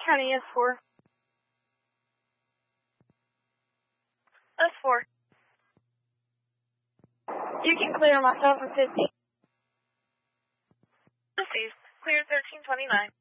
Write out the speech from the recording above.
County, S4. S4. You can clear myself in 50. Received. Clear 1329.